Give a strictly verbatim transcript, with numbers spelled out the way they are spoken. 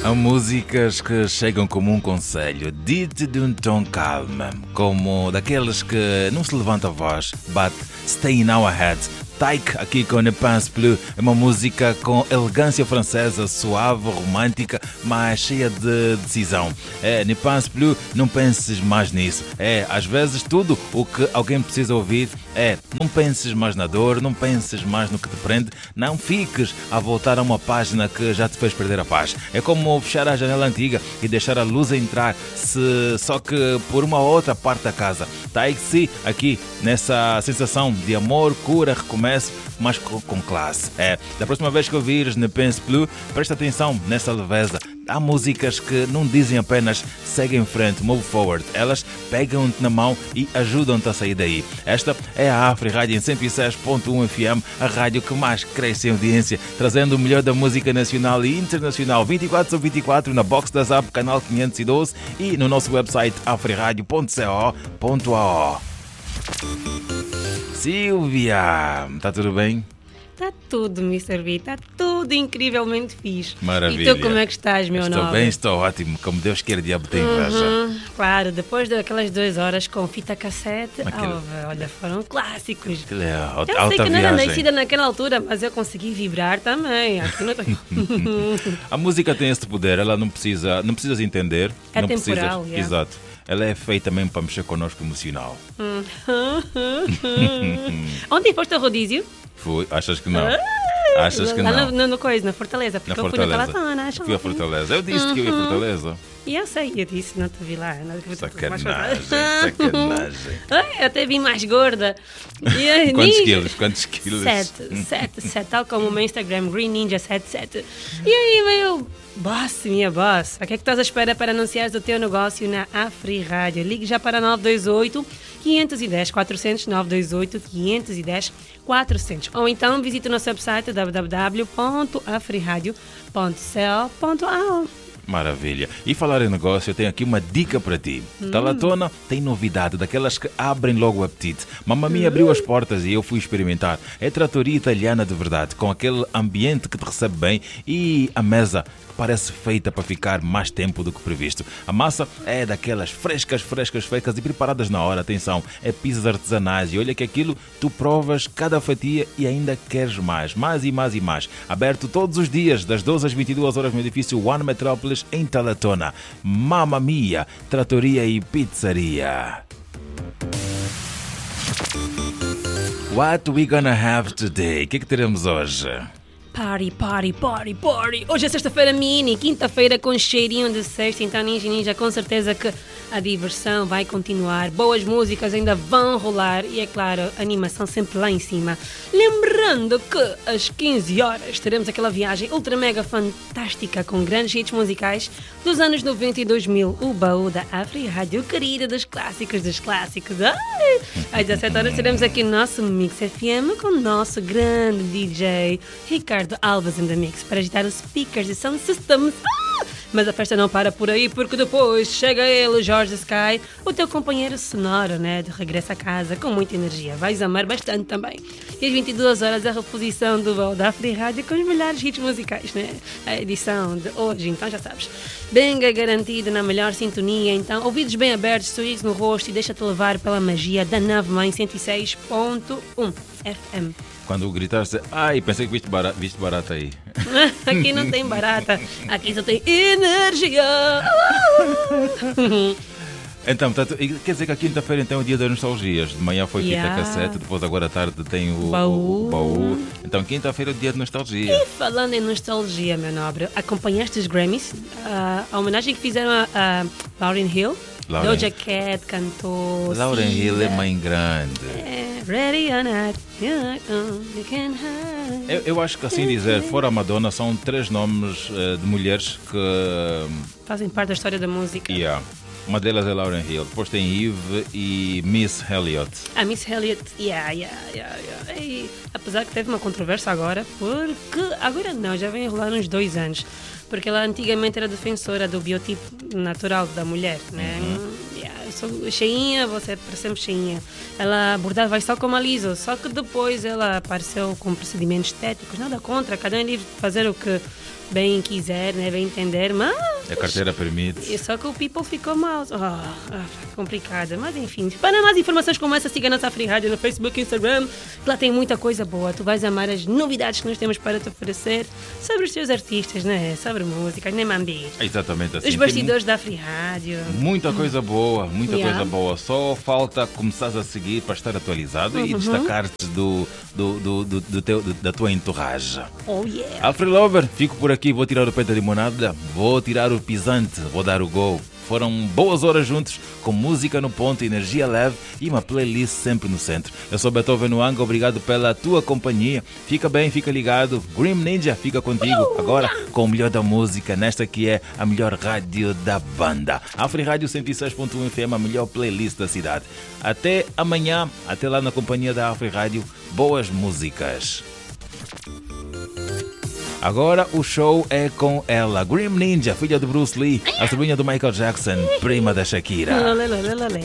Há músicas que chegam como um conselho, dito de um tom calmo, como daqueles que não se levanta a voz, but stay in our heads. Taïk, aqui com Ne Pense Plus, é uma música com elegância francesa, suave, romântica, mas cheia de decisão. É, Ne Pense Plus, não penses mais nisso. É, às vezes tudo o que alguém precisa ouvir é, não penses mais na dor, não penses mais no que te prende, não fiques a voltar a uma página que já te fez perder a paz. É como fechar a janela antiga e deixar a luz entrar, se, só que por uma outra parte da casa. Taïk, sim, aqui nessa sensação de amor, cura, recomeço, mas com, com classe. É, da próxima vez que ouvires Ne Pense Plus, presta atenção nessa leveza. Há músicas que não dizem apenas segue em frente, move forward. Elas pegam-te na mão e ajudam-te a sair daí. Esta é a Afri Rádio em cento e seis ponto um F M, a rádio que mais cresce em audiência, trazendo o melhor da música nacional e internacional. vinte e quatro sobre vinte e quatro na box da Zap, canal quinhentos e doze e no nosso website afriradio ponto co ponto a o. Silvia, está tudo bem? Está tudo, mister V, está tudo incrivelmente fixe. Maravilha. E tu como é que estás, meu Estou nobre? bem, estou ótimo, como Deus quer, diabo tem inveja. Uhum, claro, depois daquelas duas horas com fita cassete, Aquilo- oh, olha, foram clásicos. Aquilo é alta, Eu sei alta que não era viagem. nascida naquela altura, mas eu consegui vibrar também. Aqui não tô... A música tem esse poder, ela não precisa, não precisas entender. É não temporal, precisas, yeah. Exato. Ela é feita mesmo para mexer connosco emocional. Ontem foste ao rodízio? Fui, achas que não? Achas que Lá não? no, no coisa, na Fortaleza, porque Na eu fui naquela Fortaleza. zona. acho Fui a que- Fortaleza. Eu disse que eu ia a Fortaleza. E eu sei, eu disse, não te vi lá. Não, Sacanagem, sacanagem. Ai, até vim mais gorda. E, aí, Quantos ninja- quilos? Quantos quilos? Sete, sete, sete, tal como o meu Instagram, Green Ninja sete sete. E aí veio, boss, minha boss, o que é que estás à espera para anunciares o teu negócio na Afri Rádio? Ligue já para nove dois oito, cinco um zero, quatro zero zero, nove dois oito, cinco um zero, quatro zero zero. Ou então visite o nosso website w w w ponto afriradio ponto co ponto a o. Maravilha. E falar em negócio, eu tenho aqui uma dica para ti. Hum. Talatona tem novidade, daquelas que abrem logo o apetite. Mamma Mia abriu as portas e eu fui experimentar. É tratoria italiana de verdade, com aquele ambiente que te recebe bem e a mesa que parece feita para ficar mais tempo do que previsto. A massa é daquelas frescas, frescas, frescas e preparadas na hora. Atenção, é pizzas artesanais e olha que aquilo tu provas cada fatia e ainda queres mais, mais e mais e mais. Aberto todos os dias, das doze às vinte e duas horas no edifício One Metrópolis em Talatona. Mamma Mia, tratoria e pizzaria. What we gonna have today? O que é que teremos hoje? Party, party, party, party. Hoje é sexta-feira mini, quinta-feira com cheirinho de sexta, então Ninja Ninja, com certeza que a diversão vai continuar, boas músicas ainda vão rolar e, é claro, a animação sempre lá em cima. Lembrando que às quinze horas teremos aquela viagem ultra mega fantástica com grandes hits musicais dos anos noventa e dois mil, o baú da Afri Rádio querida dos clássicos dos clássicos. Ai! Às dezessete horas teremos aqui o nosso Mix F M com o nosso grande D J Ricardo Alves in the Mix para agitar os speakers e sound systems. Ah! Mas a festa não para por aí, porque depois chega ele, Jorge Sky, o teu companheiro sonoro, né? De regresso a casa com muita energia. Vais amar bastante também. E às vinte e duas horas a reposição do Baú da Afri Rádio com os melhores hits musicais, né? A edição de hoje, então já sabes. Benga garantido na melhor sintonia, então ouvidos bem abertos, sorriso no rosto e deixa-te levar pela magia da Nave Mãe cento e seis ponto um F M. Quando gritaste, ai, pensei que viste barata, viste barata aí. Aqui não tem barata, aqui só tem energia. Então, portanto, quer dizer que a quinta-feira então é o dia das nostalgias. De manhã foi fita Yeah. cassete, depois agora à tarde tem o Baú. o- o baú. Então, quinta-feira é o dia de nostalgia. E falando em nostalgia, meu nobre, acompanhaste os Grammys? Ah, a homenagem que fizeram a, a Lauryn Hill? Lauryn. Doja Cat cantou. Lauryn Hill é Cisa. mãe grande. É, ready or not, you can hide. Eu, eu acho que assim dizer, fora a Madonna, são três nomes eh, de mulheres que... Fazem parte da história da música. Yeah. Uma delas é Lauryn Hill, depois tem Eve e Miss Elliott. A Miss Elliott, yeah, yeah, yeah, yeah. E, apesar que teve uma controvérsia agora, porque agora não, já vem a rolar uns dois anos, porque ela antigamente era defensora do biotipo natural da mulher, né? Uhum. Yeah, sou cheinha, você é sempre cheinha. Ela abordava vai só como a Liso, só que depois ela apareceu com procedimentos estéticos, nada contra, cada um é livre de fazer o que bem quiser, né, bem entender, mas... A carteira permite. Só que o people ficou mal. Oh, ah, complicada. Mas enfim, para mais informações como essa, siga a nossa Afri Rádio no Facebook e Instagram, que lá tem muita coisa boa. Tu vais amar as novidades que nós temos para te oferecer sobre os teus artistas, né? Sobre músicas, né, Mambi? É exatamente assim. Os bastidores da Afri Rádio. Muita coisa boa, muita Yeah. coisa boa. Só falta começar a seguir para estar atualizado Uhum. e destacar-te do, do, do, do, do teu, do- da tua entourage. Oh, yeah. Afri Lover, fico por aqui, vou tirar o pé da limonada, vou tirar o pisante, vou dar o gol. Foram boas horas juntos, com música no ponto, energia leve e uma playlist sempre no centro. Eu sou Beethoven Nuanga, obrigado pela tua companhia. Fica bem, fica ligado. Grim Ninja fica contigo agora com o melhor da música, nesta que é a melhor rádio da banda. Afri Rádio cento e seis ponto um F M, a melhor playlist da cidade. Até amanhã, até lá na companhia da Afri Rádio, boas músicas. Agora o show é com ela, Grim Ninja, filha de Bruce Lee, a sobrinha do Michael Jackson, prima da Shakira. Lê, lê, lê, lê, lê.